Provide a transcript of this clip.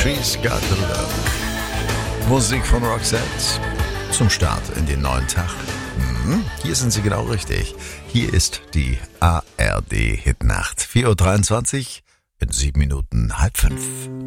She's Got the Love. Musik von Roxette zum Start in den neuen Tag. Hier sind Sie genau richtig. Hier ist die ARD Hitnacht. 4:23 Uhr, in 7 Minuten 4:30.